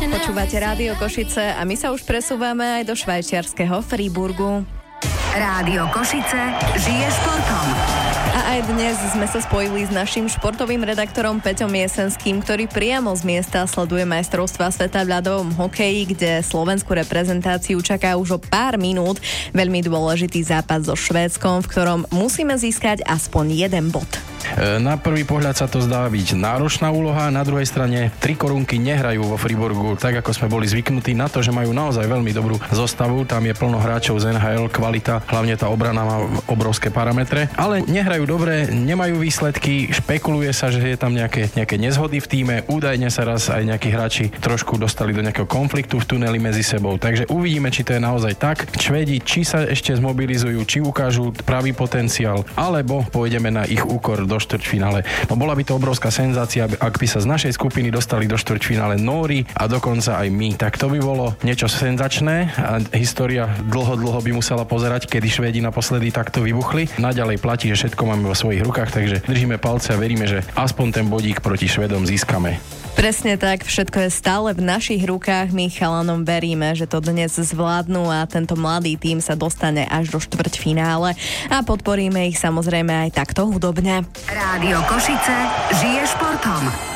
Počúvate Rádio Košice a my sa už presúvame aj do švajčiarskeho Freiburgu. Rádio Košice žije športom. A aj dnes sme sa spojili s naším športovým redaktorom Peťom Jesenským, ktorý priamo z miesta sleduje majstrovstvá sveta v ľadovom hokeji, kde slovenskú reprezentáciu čaká už o pár minút veľmi dôležitý zápas so Švédskom, v ktorom musíme získať aspoň jeden bod. Na prvý pohľad sa to zdá byť náročná úloha, na druhej strane 3 korunky nehrajú vo Freiburgu tak, ako sme boli zvyknutí na to, že majú naozaj veľmi dobrú zostavu, tam je plno hráčov z NHL, kvalita, hlavne tá obrana má obrovské parametre, ale nehrajú dobre, nemajú výsledky, špekuluje sa, že je tam nejaké nezhody v tíme, údajne sa raz aj nejakí hráči trošku dostali do nejakého konfliktu v tuneli medzi sebou, takže uvidíme, či to je naozaj tak. Švédi, či sa ešte zmobilizujú, či ukážu pravý potenciál, alebo pôjdeme na ich úkor do štvrťfinále. No bola by to obrovská senzácia, ak by sa z našej skupiny dostali do štvrťfinále Nóri a dokonca aj my. Tak to by bolo niečo senzačné a história dlho by musela pozerať, kedy Švédi naposledy takto vybuchli. Naďalej platí, že všetko máme vo svojich rukách, takže držíme palce a veríme, že aspoň ten bodík proti Švédom získame. Presne tak, všetko je stále v našich rukách. My chalanom veríme, že to dnes zvládnu a tento mladý tím sa dostane až do štvrťfinále a podporíme ich samozrejme aj takto hudobne. Rádio Košice žije športom.